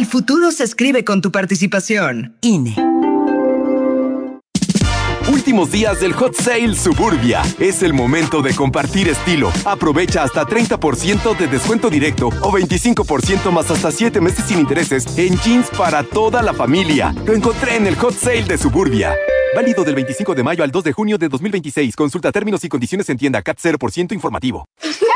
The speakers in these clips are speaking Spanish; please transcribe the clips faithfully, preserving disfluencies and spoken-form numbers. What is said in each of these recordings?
El futuro se escribe con tu participación. I N E. Últimos días del Hot Sale Suburbia. Es el momento de compartir estilo. Aprovecha hasta treinta por ciento de descuento directo o veinticinco por ciento más hasta siete meses sin intereses en jeans para toda la familia. Lo encontré en el Hot Sale de Suburbia. Válido del veinticinco de mayo al dos de junio de dos mil veintiséis. Consulta términos y condiciones en tienda. C A T cero por ciento informativo.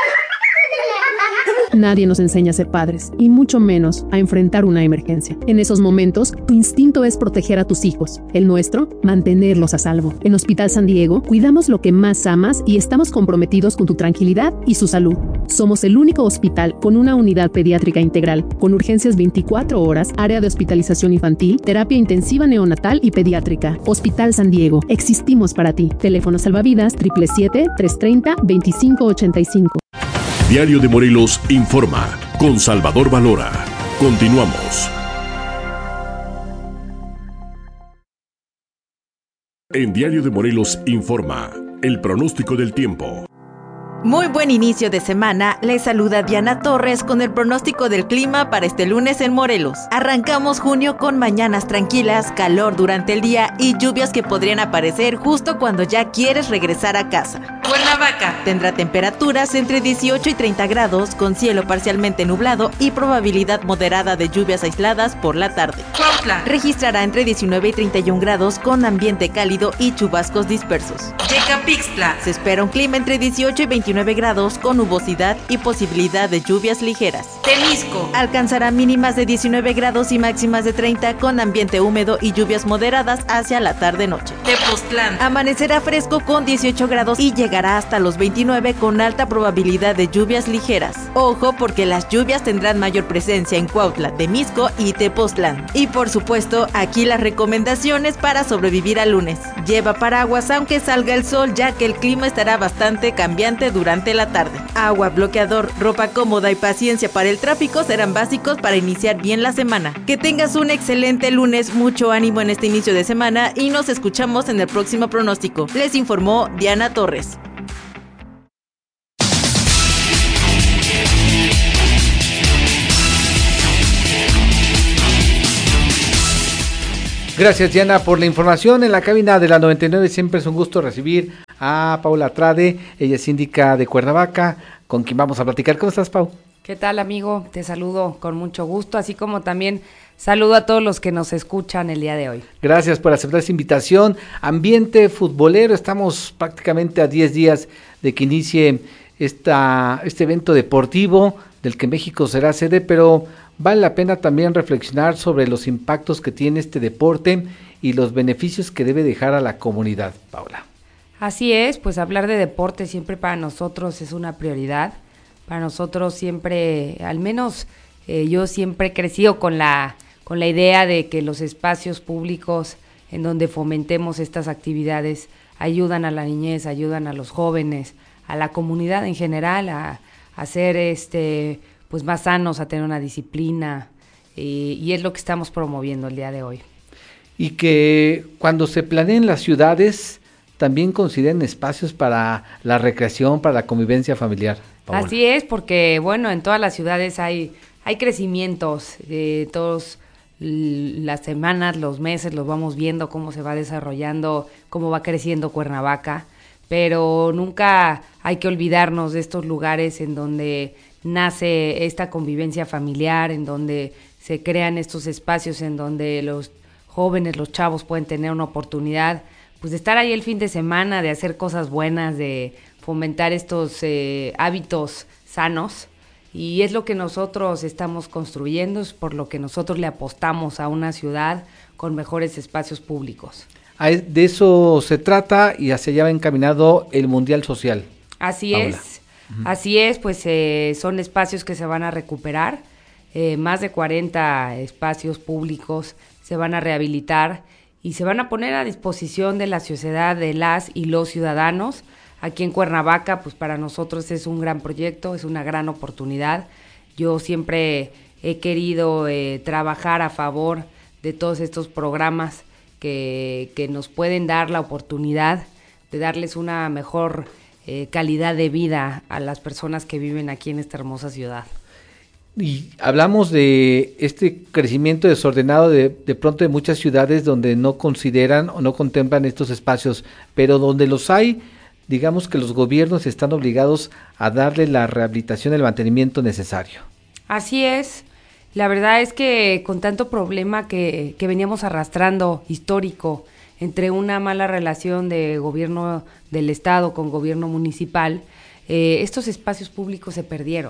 Nadie nos enseña a ser padres, y mucho menos a enfrentar una emergencia. En esos momentos, tu instinto es proteger a tus hijos. El nuestro, mantenerlos a salvo. En Hospital San Diego, cuidamos lo que más amas y estamos comprometidos con tu tranquilidad y su salud. Somos el único hospital con una unidad pediátrica integral, con urgencias veinticuatro horas, área de hospitalización infantil, terapia intensiva neonatal y pediátrica. Hospital San Diego, existimos para ti. Teléfono salvavidas siete siete siete, tres tres cero, dos cinco ocho cinco. Diario de Morelos informa con Salvador Valora. Continuamos. En Diario de Morelos informa el pronóstico del tiempo. Muy buen inicio de semana, les saluda Diana Torres con el pronóstico del clima para este lunes en Morelos. Arrancamos junio con mañanas tranquilas, calor durante el día y lluvias que podrían aparecer justo cuando ya quieres regresar a casa. Cuernavaca tendrá temperaturas entre dieciocho y treinta grados con cielo parcialmente nublado y probabilidad moderada de lluvias aisladas por la tarde. Cuautla registrará entre diecinueve y treinta y un grados con ambiente cálido y chubascos dispersos. Yecapixtla se espera un clima entre dieciocho y veintinueve grados con nubosidad y posibilidad de lluvias ligeras. Temisco alcanzará mínimas de diecinueve grados y máximas de treinta con ambiente húmedo y lluvias moderadas hacia la tarde-noche. Tepoztlán amanecerá fresco con dieciocho grados y llegará hasta los veintinueve con alta probabilidad de lluvias ligeras. Ojo porque las lluvias tendrán mayor presencia en Cuautla, Temisco y Tepoztlán. Y por supuesto, aquí las recomendaciones para sobrevivir al lunes. Lleva paraguas aunque salga el sol, ya que el clima estará bastante cambiante durante la tarde. Agua, bloqueador, ropa cómoda y paciencia para el tráfico serán básicos para iniciar bien la semana. Que tengas un excelente lunes, mucho ánimo en este inicio de semana y nos escuchamos en el próximo pronóstico. Les informó Diana Torres. Gracias, Diana, por la información. En la cabina de la noventa y nueve siempre es un gusto recibir a Paula Trade, ella es síndica de Cuernavaca, con quien vamos a platicar. ¿Cómo estás, Pau? ¿Qué tal, amigo? Te saludo con mucho gusto, así como también saludo a todos los que nos escuchan el día de hoy. Gracias por aceptar esta invitación. Ambiente futbolero, estamos prácticamente a diez días de que inicie esta, este evento deportivo del que México será sede, pero vale la pena también reflexionar sobre los impactos que tiene este deporte y los beneficios que debe dejar a la comunidad, Paula. Así es, pues hablar de deporte siempre para nosotros es una prioridad. Para nosotros siempre, al menos eh, yo siempre he crecido con la, con la idea de que los espacios públicos en donde fomentemos estas actividades ayudan a la niñez, ayudan a los jóvenes, a la comunidad en general, a, a ser este, pues más sanos, a tener una disciplina, eh, y es lo que estamos promoviendo el día de hoy. Y que cuando se planeen las ciudades, también consideren espacios para la recreación, para la convivencia familiar. Paola. Así es, porque bueno, en todas las ciudades hay, hay crecimientos, eh, todos las semanas, los meses, los vamos viendo cómo se va desarrollando, cómo va creciendo Cuernavaca, pero nunca hay que olvidarnos de estos lugares en donde nace esta convivencia familiar, en donde se crean estos espacios, en donde los jóvenes, los chavos pueden tener una oportunidad pues de estar ahí el fin de semana, de hacer cosas buenas, de fomentar estos eh, hábitos sanos, y es lo que nosotros estamos construyendo, es por lo que nosotros le apostamos a una ciudad con mejores espacios públicos. De eso se trata y hacia allá va encaminado el Mundial Social. Así Paola. es, uh-huh. Así es, pues eh, son espacios que se van a recuperar, eh, más de cuarenta espacios públicos se van a rehabilitar y se van a poner a disposición de la sociedad, de las y los ciudadanos. Aquí en Cuernavaca, pues para nosotros es un gran proyecto, es una gran oportunidad. Yo siempre he querido eh, trabajar a favor de todos estos programas que, que nos pueden dar la oportunidad de darles una mejor eh, calidad de vida a las personas que viven aquí en esta hermosa ciudad. Y hablamos de este crecimiento desordenado de, de pronto de muchas ciudades donde no consideran o no contemplan estos espacios, pero donde los hay, digamos que los gobiernos están obligados a darle la rehabilitación y el mantenimiento necesario. Así es. La verdad es que con tanto problema que, que veníamos arrastrando histórico entre una mala relación de gobierno del Estado con gobierno municipal, eh, estos espacios públicos se perdieron.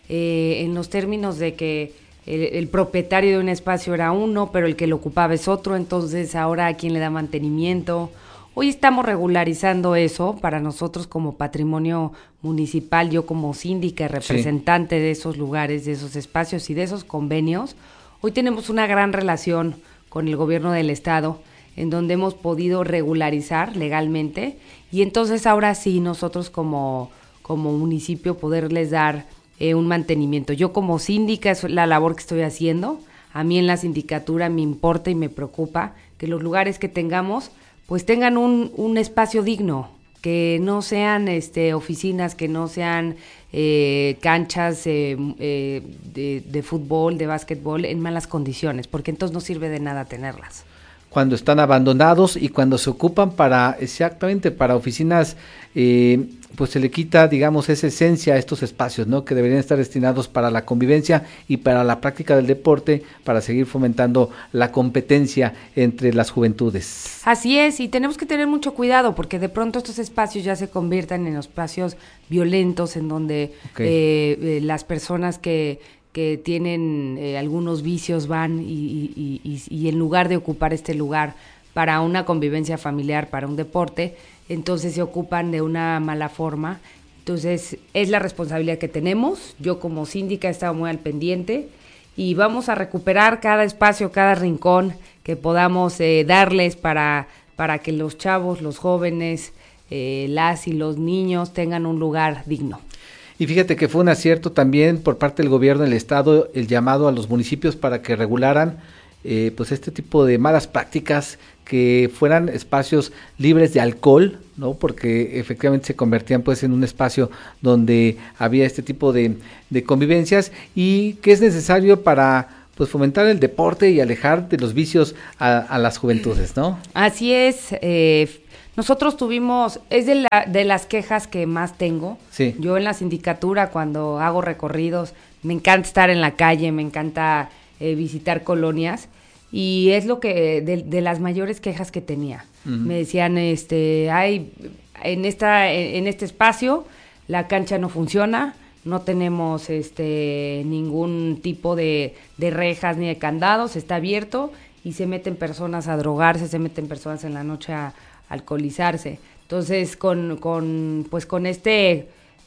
Eh, en los términos de que el, el propietario de un espacio era uno, pero el que lo ocupaba es otro, entonces ahora a quién le da mantenimiento. Hoy estamos regularizando eso para nosotros como patrimonio municipal, yo como síndica, representante sí. de esos lugares, de esos espacios y de esos convenios. Hoy tenemos una gran relación con el gobierno del Estado, en donde hemos podido regularizar legalmente, y entonces ahora sí nosotros como, como municipio poderles dar eh, un mantenimiento. Yo como síndica es la labor que estoy haciendo. A mí en la sindicatura me importa y me preocupa que los lugares que tengamos pues tengan un, un espacio digno, que no sean este, oficinas, que no sean eh, canchas eh, eh, de, de fútbol, de básquetbol en malas condiciones, porque entonces no sirve de nada tenerlas. Cuando están abandonados y cuando se ocupan para, exactamente, para oficinas, eh, pues se le quita, digamos, esa esencia a estos espacios, ¿no? Que deberían estar destinados para la convivencia y para la práctica del deporte, para seguir fomentando la competencia entre las juventudes. Así es, y tenemos que tener mucho cuidado, porque de pronto estos espacios ya se convierten en espacios violentos, en donde okay. eh, eh, las personas que... que tienen eh, algunos vicios van y, y, y, y en lugar de ocupar este lugar para una convivencia familiar, para un deporte, entonces se ocupan de una mala forma. Entonces es la responsabilidad que tenemos. Yo como síndica he estado muy al pendiente y vamos a recuperar cada espacio, cada rincón que podamos eh, darles para, para que los chavos, los jóvenes, eh, las y los niños tengan un lugar digno. Y fíjate que fue un acierto también por parte del gobierno del estado el llamado a los municipios para que regularan eh, pues este tipo de malas prácticas, que fueran espacios libres de alcohol, ¿no? Porque efectivamente se convertían pues en un espacio donde había este tipo de, de convivencias, y que es necesario para pues fomentar el deporte y alejar de los vicios a, a las juventudes, ¿no? Así es. eh, Nosotros tuvimos, es de, la, de las quejas que más tengo. Sí. Yo en la sindicatura, cuando hago recorridos, me encanta estar en la calle, me encanta eh, visitar colonias, y es lo que, de, de las mayores quejas que tenía. Uh-huh. Me decían, este, ay, en esta, en, en este espacio la cancha no funciona, no tenemos este ningún tipo de, de rejas ni de candados, está abierto, y se meten personas a drogarse, se meten personas en la noche a alcoholizarse. Entonces, con, con pues con este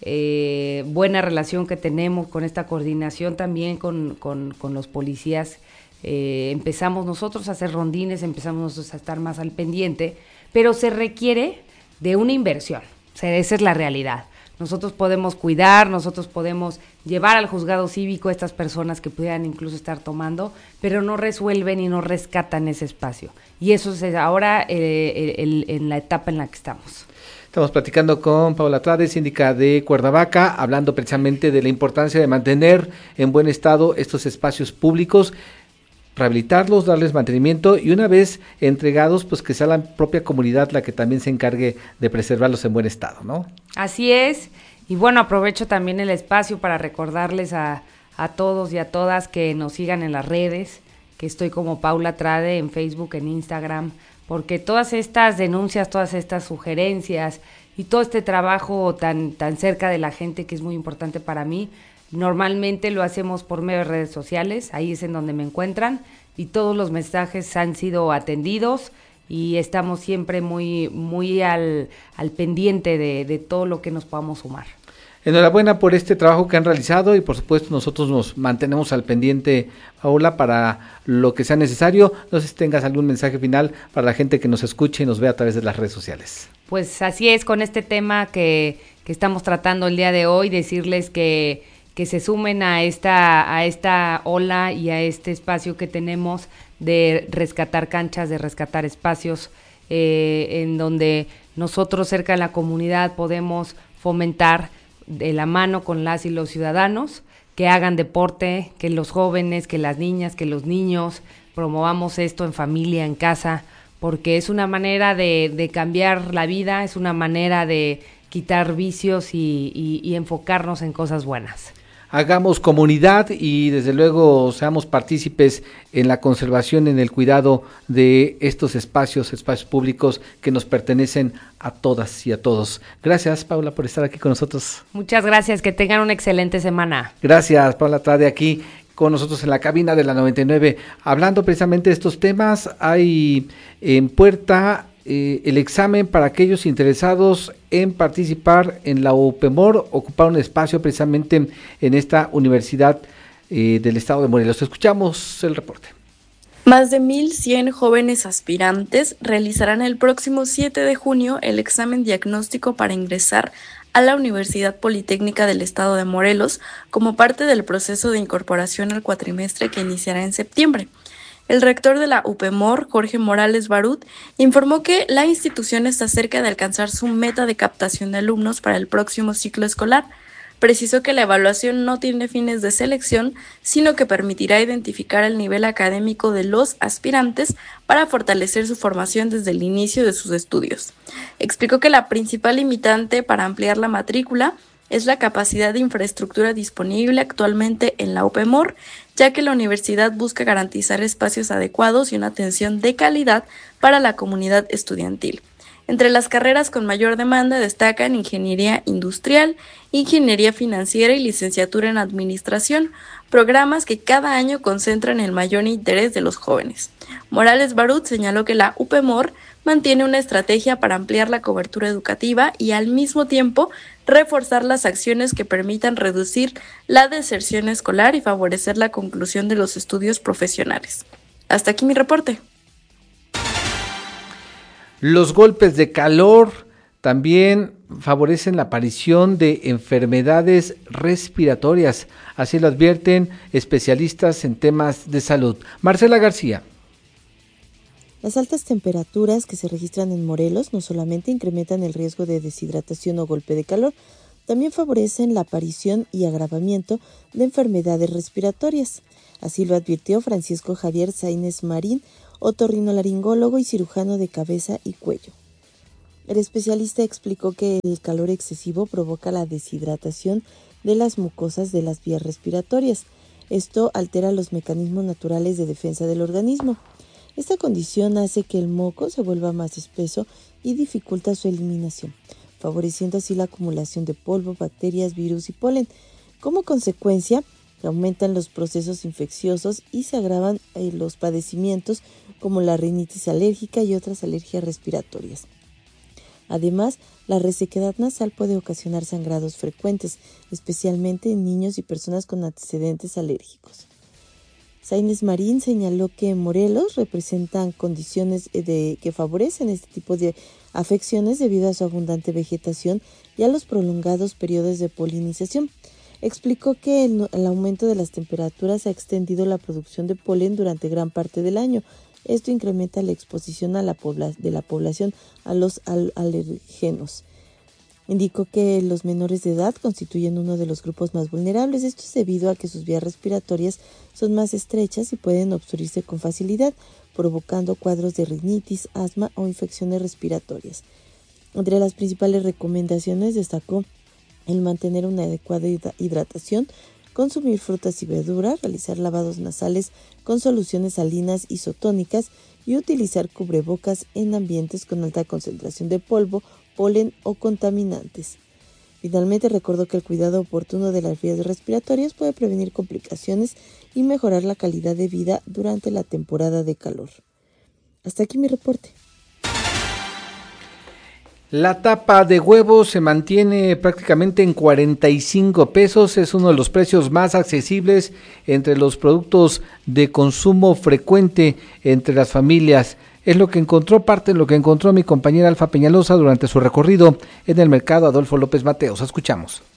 eh, buena relación que tenemos, con esta coordinación también con, con, con los policías, eh, empezamos nosotros a hacer rondines, empezamos nosotros a estar más al pendiente, pero se requiere de una inversión. O sea, esa es la realidad. Nosotros podemos cuidar, nosotros podemos llevar al juzgado cívico a estas personas que pudieran incluso estar tomando, pero no resuelven y no rescatan ese espacio. Y eso es ahora eh, el, el, en la etapa en la que estamos. Estamos platicando con Paula Trade, síndica de Cuernavaca, hablando precisamente de la importancia de mantener en buen estado estos espacios públicos, rehabilitarlos, darles mantenimiento, y una vez entregados, pues que sea la propia comunidad la que también se encargue de preservarlos en buen estado, ¿no? Así es, y bueno, aprovecho también el espacio para recordarles a, a todos y a todas que nos sigan en las redes, que estoy como Paula Trade en Facebook, en Instagram, porque todas estas denuncias, todas estas sugerencias y todo este trabajo tan, tan cerca de la gente, que es muy importante para mí, normalmente lo hacemos por medio de redes sociales, ahí es en donde me encuentran, y todos los mensajes han sido atendidos y estamos siempre muy, muy al, al pendiente de, de todo lo que nos podamos sumar. Enhorabuena por este trabajo que han realizado, y por supuesto nosotros nos mantenemos al pendiente, Paula, para lo que sea necesario. No sé si tengas algún mensaje final para la gente que nos escuche y nos ve a través de las redes sociales. Pues así es, con este tema que, que estamos tratando el día de hoy, decirles que, que se sumen a esta, a esta ola y a este espacio que tenemos de rescatar canchas, de rescatar espacios eh, en donde nosotros cerca de la comunidad podemos fomentar de la mano con las y los ciudadanos que hagan deporte, que los jóvenes, que las niñas, que los niños promovamos esto en familia, en casa, porque es una manera de, de cambiar la vida, es una manera de quitar vicios y, y, y enfocarnos en cosas buenas. Hagamos comunidad y desde luego seamos partícipes en la conservación, en el cuidado de estos espacios, espacios públicos que nos pertenecen a todas y a todos. Gracias, Paula, por estar aquí con nosotros. Muchas gracias, que tengan una excelente semana. Gracias, Paula Trade, aquí con nosotros en la cabina de la noventa y nueve. Hablando precisamente de estos temas, hay en puerta eh, el examen para aquellos interesados en participar en la UPEMOR, ocupar un espacio precisamente en esta universidad eh, del estado de Morelos. Escuchamos el reporte. Más de mil cien jóvenes aspirantes realizarán el próximo siete de junio el examen diagnóstico para ingresar a la Universidad Politécnica del Estado de Morelos como parte del proceso de incorporación al cuatrimestre que iniciará en septiembre. El rector de la UPEMOR, Jorge Morales Barut, informó que la institución está cerca de alcanzar su meta de captación de alumnos para el próximo ciclo escolar. Precisó que la evaluación no tiene fines de selección, sino que permitirá identificar el nivel académico de los aspirantes para fortalecer su formación desde el inicio de sus estudios. Explicó que la principal limitante para ampliar la matrícula es la capacidad de infraestructura disponible actualmente en la UPEMOR, ya que la universidad busca garantizar espacios adecuados y una atención de calidad para la comunidad estudiantil. Entre las carreras con mayor demanda destacan Ingeniería Industrial, Ingeniería Financiera y Licenciatura en Administración, programas que cada año concentran el mayor interés de los jóvenes. Morales Barut señaló que la UPEMOR mantiene una estrategia para ampliar la cobertura educativa y al mismo tiempo reforzar las acciones que permitan reducir la deserción escolar y favorecer la conclusión de los estudios profesionales. Hasta aquí mi reporte. Los golpes de calor también favorecen la aparición de enfermedades respiratorias, así lo advierten especialistas en temas de salud. Marcela García. Las altas temperaturas que se registran en Morelos no solamente incrementan el riesgo de deshidratación o golpe de calor, también favorecen la aparición y agravamiento de enfermedades respiratorias. Así lo advirtió Francisco Javier Sainz Marín, otorrinolaringólogo y cirujano de cabeza y cuello. El especialista explicó que el calor excesivo provoca la deshidratación de las mucosas de las vías respiratorias. Esto altera los mecanismos naturales de defensa del organismo. Esta condición hace que el moco se vuelva más espeso y dificulta su eliminación, favoreciendo así la acumulación de polvo, bacterias, virus y polen. Como consecuencia, aumentan los procesos infecciosos y se agravan eh, los padecimientos como la rinitis alérgica y otras alergias respiratorias. Además, la resequedad nasal puede ocasionar sangrados frecuentes, especialmente en niños y personas con antecedentes alérgicos. Sainz Marín señaló que en Morelos representan condiciones de, que favorecen este tipo de afecciones debido a su abundante vegetación y a los prolongados periodos de polinización. Explicó que el, el aumento de las temperaturas ha extendido la producción de polen durante gran parte del año. Esto incrementa la exposición a la pobla, de la población a los al, alergenos. Indicó que los menores de edad constituyen uno de los grupos más vulnerables. Esto es debido a que sus vías respiratorias son más estrechas y pueden obstruirse con facilidad, provocando cuadros de rinitis, asma o infecciones respiratorias. Entre las principales recomendaciones destacó el mantener una adecuada hidratación, consumir frutas y verduras, realizar lavados nasales con soluciones salinas isotónicas y utilizar cubrebocas en ambientes con alta concentración de polvo, polen o contaminantes. Finalmente recordó que el cuidado oportuno de las vías respiratorias puede prevenir complicaciones y mejorar la calidad de vida durante la temporada de calor. Hasta aquí mi reporte. La tapa de huevo se mantiene prácticamente en cuarenta y cinco pesos, es uno de los precios más accesibles entre los productos de consumo frecuente entre las familias. Es lo que encontró, parte de lo que encontró mi compañera Alfa Peñalosa durante su recorrido en el mercado Adolfo López Mateos. Escuchamos.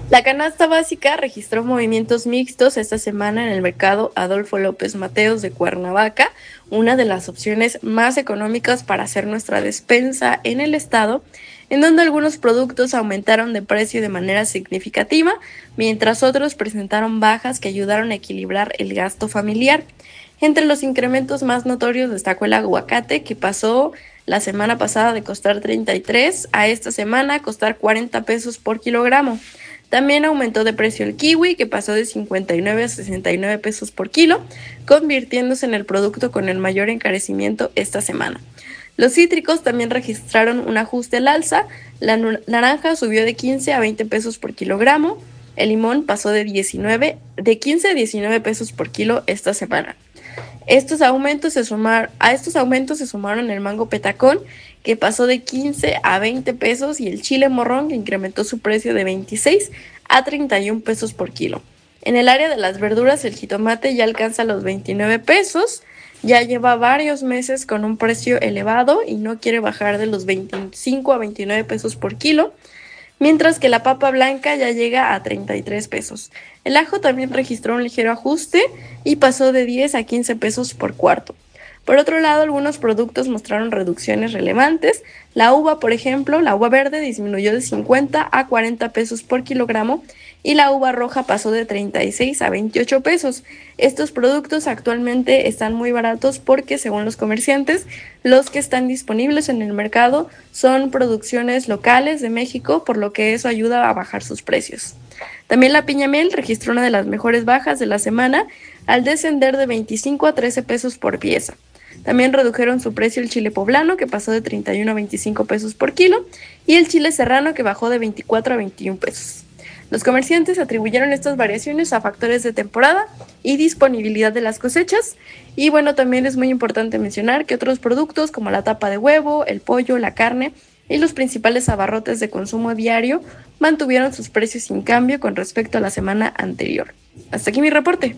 La canasta básica registró movimientos mixtos esta semana en el mercado Adolfo López Mateos de Cuernavaca, una de las opciones más económicas para hacer nuestra despensa en el estado, en donde algunos productos aumentaron de precio de manera significativa, mientras otros presentaron bajas que ayudaron a equilibrar el gasto familiar. Entre los incrementos más notorios destacó el aguacate, que pasó la semana pasada de costar treinta y tres a esta semana a costar cuarenta pesos por kilogramo. También aumentó de precio el kiwi, que pasó de cincuenta y nueve a sesenta y nueve pesos por kilo, convirtiéndose en el producto con el mayor encarecimiento esta semana. Los cítricos también registraron un ajuste al alza. La naranja subió de quince a veinte pesos por kilogramo. El limón pasó de diecinueve, de quince a diecinueve pesos por kilo esta semana. Estos aumentos se sumar, a estos aumentos se sumaron el mango petacón, que pasó de quince a veinte pesos, y el chile morrón, que incrementó su precio de veintiséis a treinta y un pesos por kilo. En el área de las verduras, el jitomate ya alcanza los veintinueve pesos, ya lleva varios meses con un precio elevado y no quiere bajar de los veinticinco a veintinueve pesos por kilo, mientras que la papa blanca ya llega a treinta y tres pesos. El ajo también registró un ligero ajuste y pasó de diez a quince pesos por cuarto. Por otro lado, algunos productos mostraron reducciones relevantes. La uva, por ejemplo, la uva verde disminuyó de cincuenta a cuarenta pesos por kilogramo y la uva roja pasó de treinta y seis a veintiocho pesos. Estos productos actualmente están muy baratos porque, según los comerciantes, los que están disponibles en el mercado son producciones locales de México, por lo que eso ayuda a bajar sus precios. También la piña miel registró una de las mejores bajas de la semana al descender de veinticinco a trece pesos por pieza. También redujeron su precio el chile poblano, que pasó de treinta y uno a veinticinco pesos por kilo, y el chile serrano, que bajó de veinticuatro a veintiún pesos. Los comerciantes atribuyeron estas variaciones a factores de temporada y disponibilidad de las cosechas. Y bueno, también es muy importante mencionar que otros productos como la tapa de huevo, el pollo, la carne y los principales abarrotes de consumo diario mantuvieron sus precios sin cambio con respecto a la semana anterior. Hasta aquí mi reporte.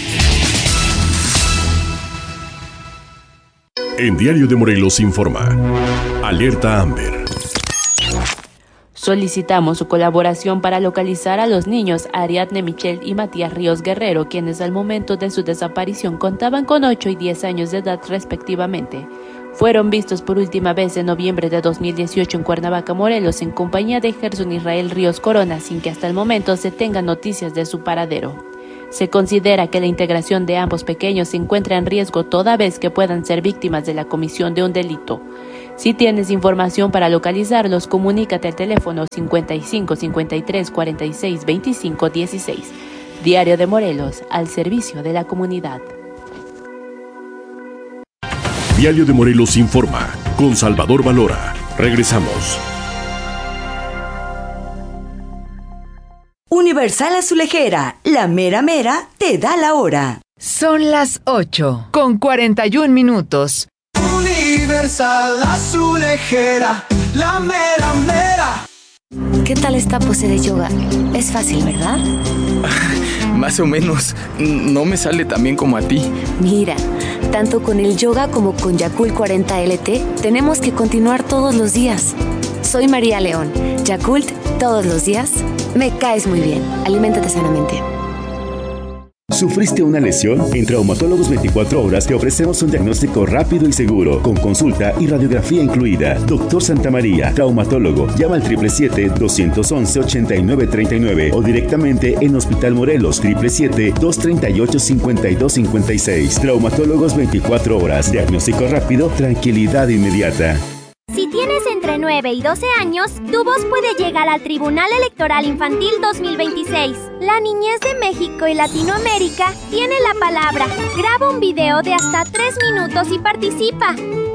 En Diario de Morelos informa. Alerta Amber. Solicitamos su colaboración para localizar a los niños Ariadne Michelle y Matías Ríos Guerrero, quienes al momento de su desaparición contaban con ocho y diez años de edad respectivamente. Fueron vistos por última vez en noviembre de dos mil dieciocho en Cuernavaca, Morelos, en compañía de Gerson Israel Ríos Corona, sin que hasta el momento se tengan noticias de su paradero. Se considera que la integración de ambos pequeños se encuentra en riesgo toda vez que puedan ser víctimas de la comisión de un delito. Si tienes información para localizarlos, comunícate al teléfono cincuenta y cinco, cincuenta y tres, cuarenta y seis, veinticinco, dieciséis. Diario de Morelos, al servicio de la comunidad. Diario de Morelos informa, con Salvador Valora. Regresamos. Universal Azulejera, la mera mera te da la hora. Son las ocho, con cuarenta y un minutos. Universal Azulejera, la mera mera. ¿Qué tal esta pose de yoga? Es fácil, ¿verdad? Más o menos. No me sale tan bien como a ti. Mira, tanto con el yoga como con Yakult cuarenta L T, tenemos que continuar todos los días. Soy María León. Yakult, todos los días. Me caes muy bien. Aliméntate sanamente. ¿Sufriste una lesión? En Traumatólogos veinticuatro horas te ofrecemos un diagnóstico rápido y seguro, con consulta y radiografía incluida. Doctor Santamaría, traumatólogo. Llama al siete siete siete, dos uno uno, ocho nueve tres nueve o directamente en Hospital Morelos, siete siete siete, dos tres ocho, cinco dos cinco seis. Traumatólogos veinticuatro horas. Diagnóstico rápido, tranquilidad inmediata. Si tienes entre nueve y doce años, tu voz puede llegar al Tribunal Electoral Infantil dos mil veintiséis. La niñez de México y Latinoamérica tiene la palabra. Graba un video de hasta tres minutos y participa.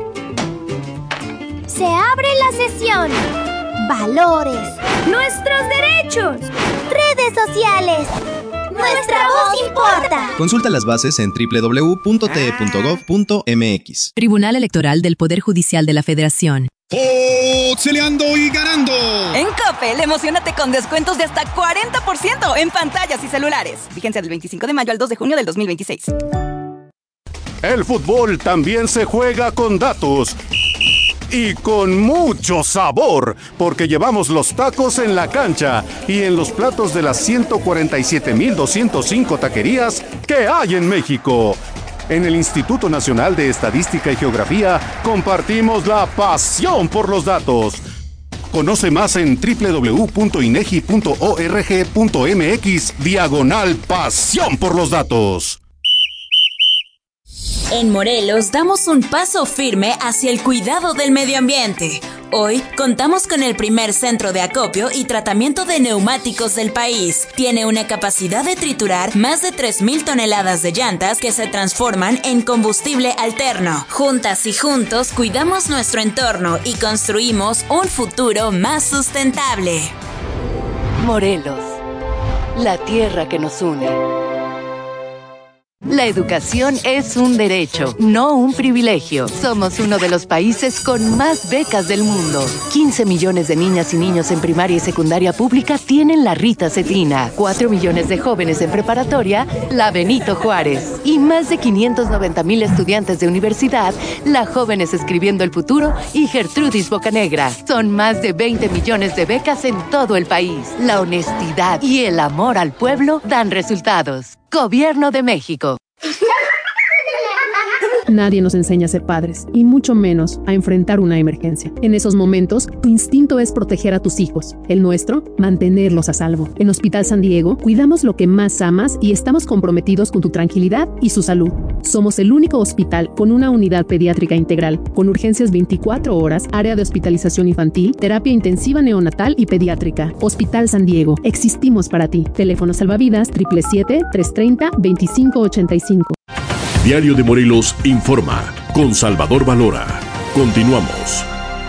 Se abre la sesión. Valores. Nuestros derechos. Redes sociales. Nuestra voz importa. Consulta las bases en doble u doble u doble u punto t e punto gov punto m x. Tribunal Electoral del Poder Judicial de la Federación. ¡Foxeleando y ganando! En Coppel, emocionate con descuentos de hasta cuarenta por ciento en pantallas y celulares. Vigencia del veinticinco de mayo al dos de junio del dos mil veintiséis. El fútbol también se juega con datos. y con mucho sabor, porque llevamos los tacos en la cancha y en los platos de las ciento cuarenta y siete mil doscientos cinco taquerías que hay en México. En el Instituto Nacional de Estadística y Geografía compartimos la pasión por los datos. Conoce más en doble u doble u doble u punto inegi punto org punto mx diagonal pasión por los datos. En Morelos damos un paso firme hacia el cuidado del medio ambiente. Hoy contamos con el primer centro de acopio y tratamiento de neumáticos del país. Tiene una capacidad de triturar más de tres mil toneladas de llantas que se transforman en combustible alterno. Juntas y juntos cuidamos nuestro entorno y construimos un futuro más sustentable. Morelos, la tierra que nos une. La educación es un derecho, no un privilegio. Somos uno de los países con más becas del mundo. quince millones de niñas y niños en primaria y secundaria pública tienen la Rita Cetina. cuatro millones de jóvenes en preparatoria, la Benito Juárez. Y más de quinientos noventa mil estudiantes de universidad, la Jóvenes Escribiendo el Futuro y Gertrudis Bocanegra. Son más de veinte millones de becas en todo el país. La honestidad y el amor al pueblo dan resultados. Gobierno de México. Nadie nos enseña a ser padres, y mucho menos a enfrentar una emergencia. En esos momentos, tu instinto es proteger a tus hijos. El nuestro, mantenerlos a salvo. En Hospital San Diego, cuidamos lo que más amas y estamos comprometidos con tu tranquilidad y su salud. Somos el único hospital con una unidad pediátrica integral, con urgencias veinticuatro horas, área de hospitalización infantil, terapia intensiva neonatal y pediátrica. Hospital San Diego, existimos para ti. Teléfono salvavidas siete siete siete, tres tres cero, dos cinco ocho cinco. Diario de Morelos informa con Salvador Valora. Continuamos.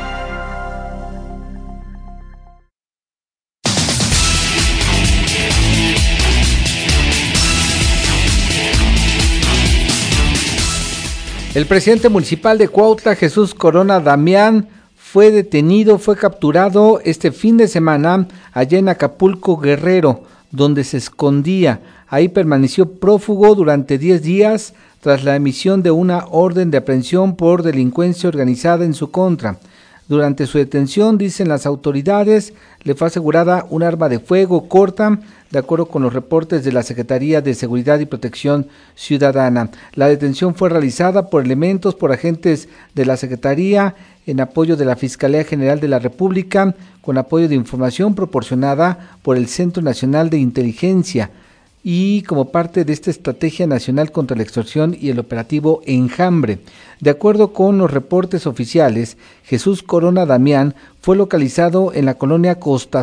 El presidente municipal de Cuautla, Jesús Corona Damián, fue detenido, fue capturado este fin de semana allá en Acapulco, Guerrero, donde se escondía. Ahí permaneció prófugo durante diez días tras la emisión de una orden de aprehensión por delincuencia organizada en su contra. Durante su detención, dicen las autoridades, le fue asegurada un arma de fuego corta, de acuerdo con los reportes de la Secretaría de Seguridad y Protección Ciudadana. La detención fue realizada por elementos, por agentes de la Secretaría, en apoyo de la Fiscalía General de la República, con apoyo de información proporcionada por el Centro Nacional de Inteligencia, y como parte de esta estrategia nacional contra la extorsión y el operativo Enjambre. De acuerdo con los reportes oficiales, Jesús Corona Damián fue localizado en la colonia Costa